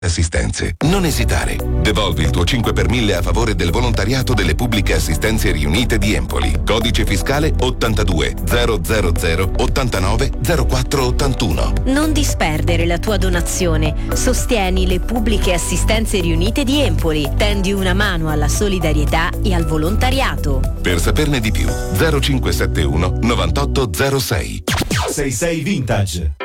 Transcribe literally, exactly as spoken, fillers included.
Assistenze. Non esitare. Devolvi il tuo cinque per mille a favore del volontariato delle Pubbliche Assistenze Riunite di Empoli. Codice fiscale ottantadue zero zero zero ottantanove zero quattro ottantuno. Non disperdere la tua donazione. Sostieni le Pubbliche Assistenze Riunite di Empoli. Tendi una mano alla solidarietà e al volontariato. Per saperne di più, zero cinque sette uno novantotto zero sei. sei sei Vintage.